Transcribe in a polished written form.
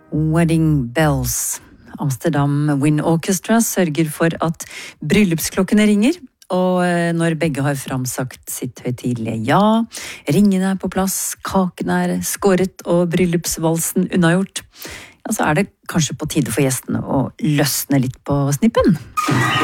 Wedding Bells. Amsterdam Wind Orchestra sørger for at bryllupsklokkene ringer, og når begge har framsagt sitt høytidelige ja, ringene på plass, kakene skåret og bryllupsvalsen unnagjort, ja, så det kanskje på tide for gjestene å løsne litt på snippen.